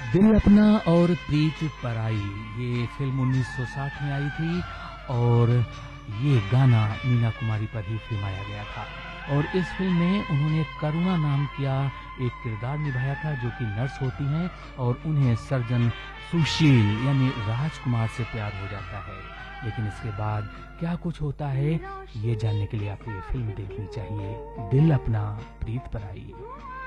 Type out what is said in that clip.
दिल अपना और प्रीत पराई, ये फिल्म 1960 में आई थी और ये गाना मीना कुमारी पर ही फिल्माया गया था। और इस फिल्म में उन्होंने करुणा नाम का एक किरदार निभाया था जो कि नर्स होती हैं और उन्हें सर्जन सुशील यानी राजकुमार से प्यार हो जाता है। लेकिन इसके बाद क्या कुछ होता है ये जानने के लिए आपको ये फिल्म देखनी चाहिए, दिल अपना प्रीत पराई।